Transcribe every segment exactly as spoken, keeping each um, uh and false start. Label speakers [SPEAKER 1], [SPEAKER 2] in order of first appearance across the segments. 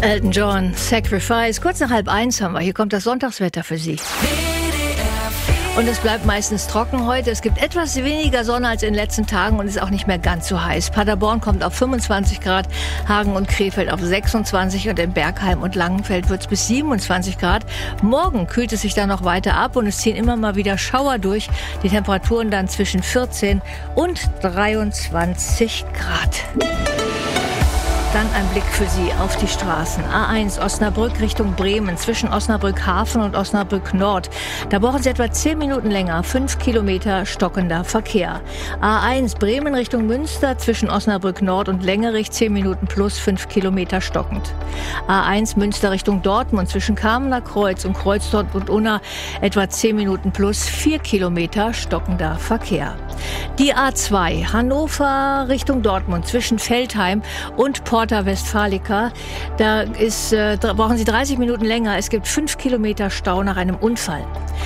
[SPEAKER 1] Elton John, Sacrifice. Kurz nach halb eins haben wir. Hier kommt das Sonntagswetter für Sie. Und es bleibt meistens trocken heute. Es gibt etwas weniger Sonne als in den letzten Tagen und ist auch nicht mehr ganz so heiß. Paderborn kommt auf fünfundzwanzig Grad, Hagen und Krefeld auf sechsundzwanzig und in Bergheim und Langenfeld wird es bis siebenundzwanzig Grad. Morgen kühlt es sich dann noch weiter ab und es ziehen immer mal wieder Schauer durch. Die Temperaturen dann zwischen vierzehn und dreiundzwanzig Grad. Dann ein Blick für Sie auf die Straßen. A eins Osnabrück Richtung Bremen, zwischen Osnabrück Hafen und Osnabrück Nord. Da brauchen Sie etwa zehn Minuten länger, fünf Kilometer stockender Verkehr. A eins Bremen Richtung Münster, zwischen Osnabrück Nord und Längerich, zehn Minuten plus fünf Kilometer stockend. A eins Münster Richtung Dortmund, zwischen Kamener Kreuz und Kreuzdorf und Unna, etwa zehn Minuten plus vier Kilometer stockender Verkehr. Die A zwei Hannover Richtung Dortmund, zwischen Veltheim und Porta Westfalica. Da ist, äh, brauchen Sie dreißig Minuten länger. Es gibt fünf Kilometer Stau nach einem Unfall.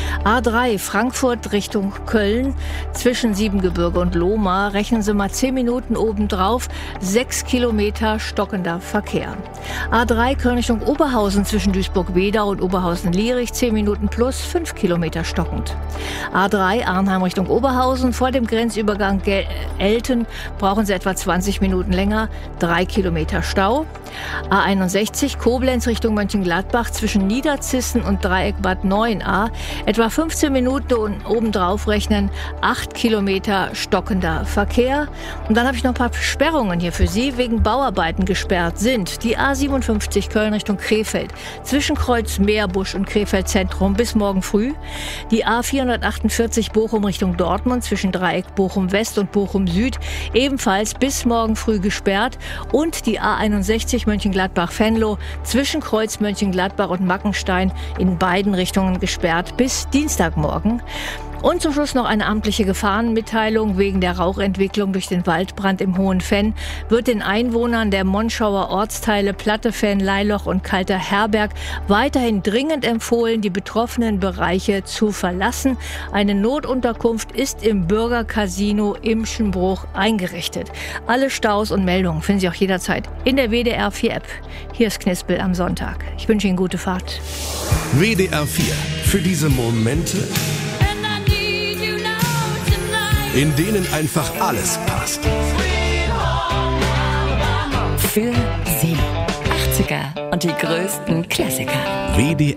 [SPEAKER 1] A drei Frankfurt Richtung Köln, zwischen Siebengebirge und Lohmar. Rechnen Sie mal zehn Minuten obendrauf, sechs Kilometer stockender Verkehr. A drei Köln Richtung Oberhausen, zwischen Duisburg-Wedau und Oberhausen-Lierich, zehn Minuten plus fünf Kilometer stockend. A drei Arnheim Richtung Oberhausen, vor dem Grenzübergang Gel- Elten brauchen Sie etwa zwanzig Minuten länger, drei Kilometer Stau. A einundsechzig Koblenz Richtung Mönchengladbach, zwischen Niederzissen und Dreieck Bad neun a, etwa fünfzehn Minuten und obendrauf rechnen, acht Kilometer stockender Verkehr. Und dann habe ich noch ein paar Sperrungen hier für Sie, wegen Bauarbeiten gesperrt sind. Die A siebenundfünfzig Köln Richtung Krefeld, zwischen Kreuz Meerbusch und Krefeld Zentrum bis morgen früh. Die A vierhundertachtundvierzig Bochum Richtung Dortmund, zwischen Dreieck Bochum West und Bochum Süd, ebenfalls bis morgen früh gesperrt. Und die A einundsechzig Mönchengladbach-Venlo, zwischen Kreuz Mönchengladbach und Mackenstein, in beiden Richtungen gesperrt bis Dienstagmorgen. Und zum Schluss noch eine amtliche Gefahrenmitteilung. Wegen der Rauchentwicklung durch den Waldbrand im Hohen Venn wird den Einwohnern der Monschauer Ortsteile Plattefenn, Leiloch und Kalter Herberg weiterhin dringend empfohlen, die betroffenen Bereiche zu verlassen. Eine Notunterkunft ist im Bürgercasino Imschenbruch eingerichtet. Alle Staus und Meldungen finden Sie auch jederzeit in der W D R vier App. Hier ist Knispel am Sonntag. Ich wünsche Ihnen gute Fahrt.
[SPEAKER 2] W D R vier. Für diese Momente, in denen einfach alles passt.
[SPEAKER 3] Für Sie. achtziger und die größten Klassiker.
[SPEAKER 2] W D